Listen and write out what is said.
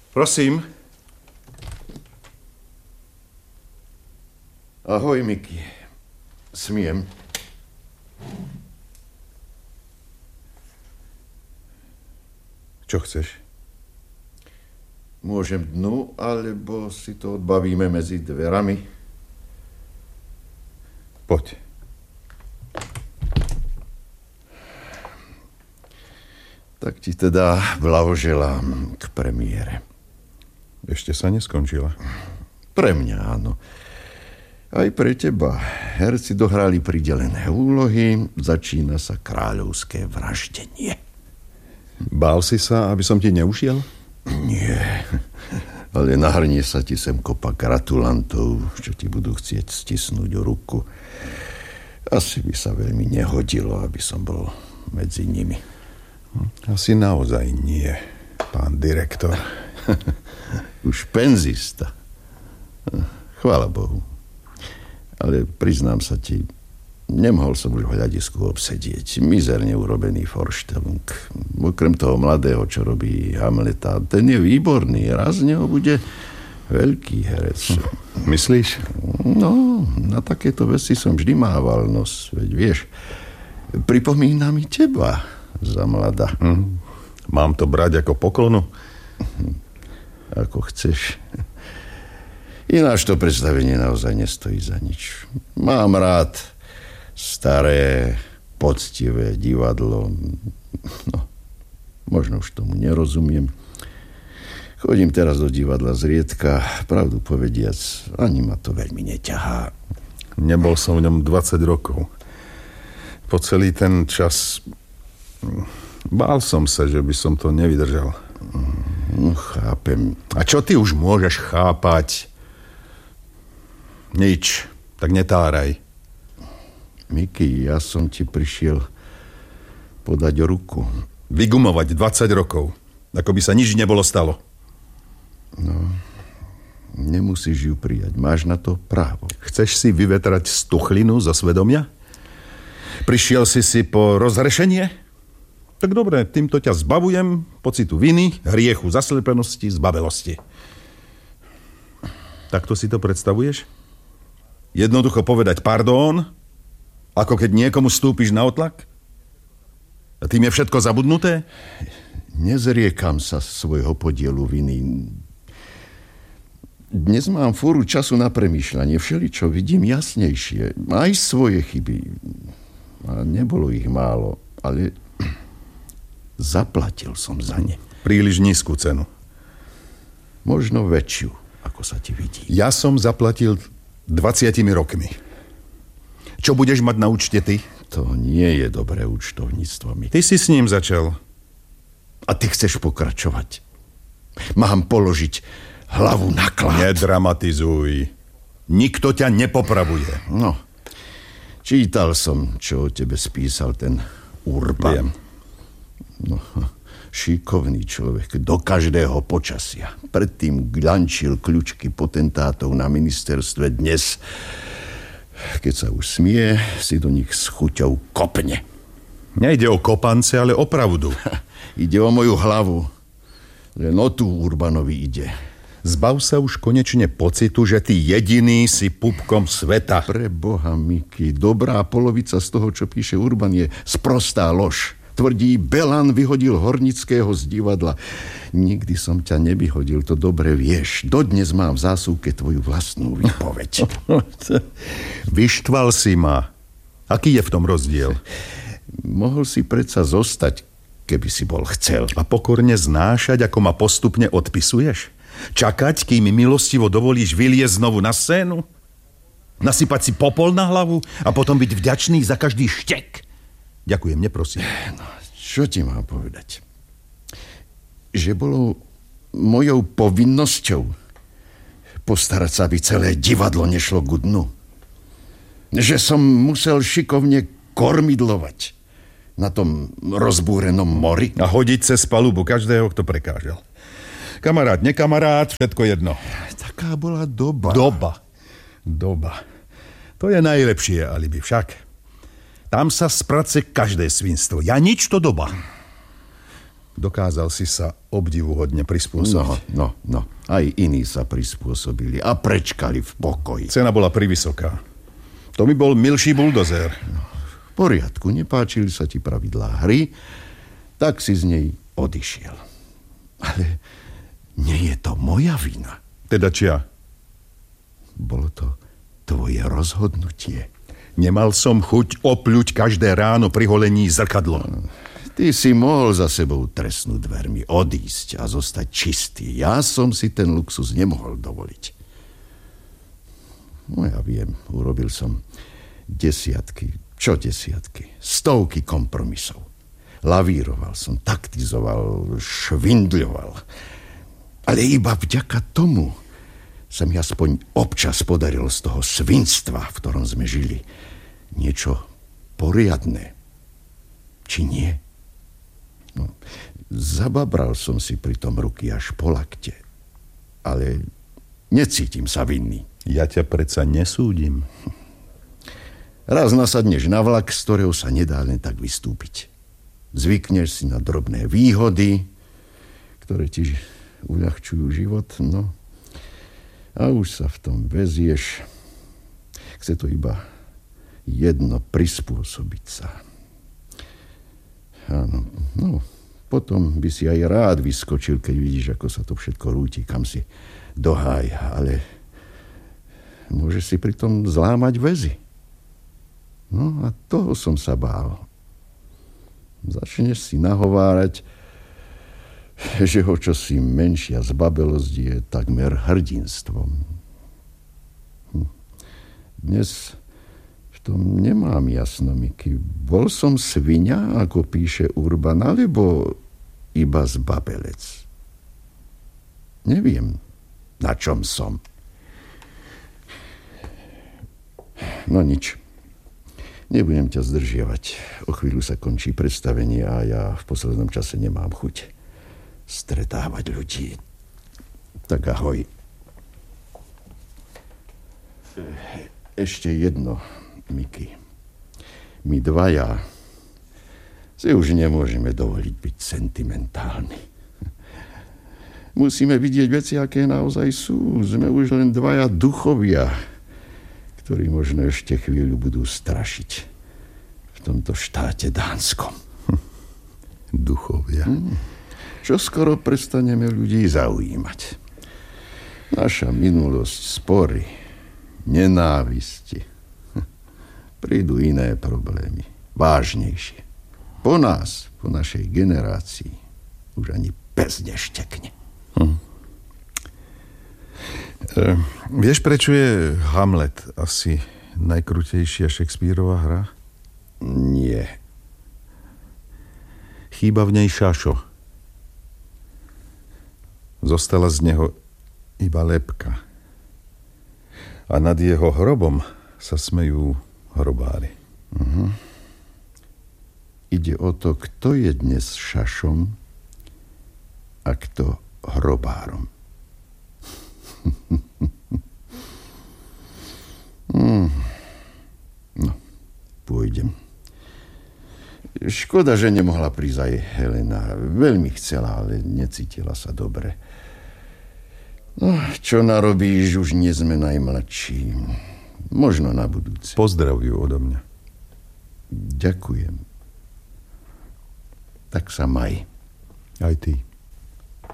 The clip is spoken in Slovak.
Prosím. Ahoj, Miky. Smiem? Čo chceš? Môžem dnu, alebo si to odbavíme medzi dverami? Poď. Tak ti teda blahoželám k premiére. Ešte sa neskončila. Pre mňa áno. Aj pre teba. Herci dohrali pridelené úlohy, začína sa kráľovské vraždenie. Bál si sa, aby som ti neušiel? Nie, ale nahrnie sa ti sem kopa gratulantov, čo ti budú chcieť stisnúť ruku. Asi by sa veľmi nehodilo, aby som bol medzi nimi. Asi naozaj nie, pán direktor. Už penzista. Chvála Bohu. Ale priznám sa ti, nemohol som už v hľadisku obsedieť. Mizerne urobený Vorstellung. Okrem toho mladého, čo robí Hamleta, ten je výborný. Raz z neho bude veľký herec. Myslíš? No, na takéto veci som vždy mával nos. Veď vieš, pripomína mi teba za mladá. Mám to brať ako poklonu? Ako chceš. Ináč to predstavenie naozaj nestojí za nič. Mám rád staré, poctivé divadlo. No, možno už tomu nerozumiem. Chodím teraz do divadla zriedka, pravdu povediac, ani ma to veľmi neťahá. Nebol som v ňom 20 rokov. Po celý ten čas bál som sa, že by som to nevydržal. Chápem. A čo ty už môžeš chápať? Nič, tak netáraj. Miky, ja som ti prišiel podať ruku. Vygumovať 20 rokov, ako by sa nič nebolo stalo. No, nemusíš ju prijať, máš na to právo. Chceš si vyvetrať stuchlinu zo svedomia? Prišiel si po rozhrešenie? Tak dobre, týmto ťa zbavujem pocitu viny, hriechu, zaslepenosti, zbabelosti. Takto si to predstavuješ? Jednoducho povedať pardon, ako keď niekomu stúpiš na otlak? A tým je všetko zabudnuté? Nezriekam sa svojho podielu viny. Dnes mám fúru času na premýšľanie. Všeličo vidím jasnejšie. Aj svoje chyby. A nebolo ich málo, ale zaplatil som za ne. Príliš nízku cenu. Možno väčšiu, ako sa ti vidí. Ja som zaplatil 20 rokmi. Čo budeš mať na účte ty? To nie je dobré účtovníctvo, Miky. Ty si s ním začal. A ty chceš pokračovať. Mám položiť hlavu na klad. Nedramatizuj. Nikto ťa nepopravuje. No, čítal som, čo o tebe spísal ten Urban. Viem. No, šikovný človek do každého počasia. Predtým glančil kľučky potentátov na ministerstve. Dnes, keď sa už smie, si do nich s chuťou kopne. Nejde o kopance, ale o pravdu. Ide o moju hlavu. Len o tú Urbanovi ide. Zbav sa už konečne pocitu, že ty jediný si pupkom sveta. Pre Boha, Miky, dobrá polovica z toho, čo píše Urban, je sprostá lož. Tvrdí, Belan vyhodil Hornického z divadla. Nikdy som ťa nevyhodil, to dobre vieš. Dodnes mám v zásuvke tvoju vlastnú výpoveď. Vyštval si ma. Aký je v tom rozdiel? Mohol si predsa zostať, keby si bol chcel. A pokorne znášať, ako ma postupne odpisuješ? Čakať, kým mi milostivo dovolíš vyliezť znovu na scénu? Nasypať si popol na hlavu a potom byť vďačný za každý štek? Ďakujem, neprosím. No, čo ti mám povedať? Že bolo mojou povinnosťou postarať sa, aby celé divadlo nešlo ku dnu. Že som musel šikovne kormidlovať na tom rozbúrenom mori. A hodiť cez palubu každého, kto prekážal. Kamarát, nekamarát, všetko jedno. Taká bola doba. Doba. To je najlepšie alibi však. Tam sa sprace každé svinstvo. Ja nič, to doba. Dokázal si sa obdivuhodne prispôsobiť. No. Aj iní sa prispôsobili a prečkali v pokoji. Cena bola privysoká. To mi bol milší buldozer. V poriadku, nepáčili sa ti pravidlá hry, tak si z nej odišiel. Ale nie je to moja vina. Teda čia? Bolo to tvoje rozhodnutie. Nemal som chuť opľuť každé ráno pri holení zrkadlom. Ty si mohol za sebou trestnúť dvermi, odísť a zostať čistý. Ja som si ten luxus nemohol dovoliť. No ja viem, urobil som desiatky, stovky kompromisov. Lavíroval som, taktizoval, švindľoval. Ale iba vďaka tomu sa mi aspoň občas podarilo z toho svinstva, v ktorom sme žili, niečo poriadne. Či nie? No, zababral som si pri tom ruky až po lakte. Ale necítim sa vinný. Ja ťa predsa nesúdim. Raz nasadneš na vlak, z ktorého sa nedá len tak vystúpiť. Zvykneš si na drobné výhody, ktoré ti uľahčujú život, no. A už sa v tom vezieš. Chce to iba jedno, prispôsobiť sa. Áno, no, potom by si aj rád vyskočil, keď vidíš, ako sa to všetko rúti, kam si dohája, ale môžeš si pritom zlámať väzy. No a toho som sa bál. Začneš si nahovárať, že ho čosi menšia zbabelosť je takmer hrdinstvom. Dnes v tom nemám jasno, Miky. Bol som sviňa, ako píše Urban, alebo iba zbabelec? Neviem, na čom som. No nič. Nebudem ťa zdržiavať. O chvíľu sa končí predstavenie a ja v poslednom čase nemám chuť stretávať ľudí. Tak ahoj. Ešte jedno, Miky. My dvaja si už nemôžeme dovoliť byť sentimentálni. Musíme vidieť veci, aké naozaj sú. Sme už len dvaja duchovia, ktorí možno ešte chvíľu budú strašiť v tomto štáte dánskom. Duchovia. Čo skoro prestaneme ľudí zaujímať. Naša minulosť, spory, nenávisti. Prídu iné problémy, vážnejšie. Po nás, po našej generácii, už ani pes neštekne. Vieš, prečo je Hamlet asi najkrutejšia Shakespearová hra? Nie. Chýba v nej šašo. Zostala z neho iba lebka. A nad jeho hrobom sa smejú hrobári. Ide o to, kto je dnes šašom a kto hrobárom. No, pôjdem. Škoda, že nemohla prísť aj Helena. Veľmi chcela, ale necítila sa dobre. No, čo narobíš, už nie sme najmladší. Možno na budúce. Pozdrav ju odo mňa. Ďakujem. Tak sa maj. Aj ty.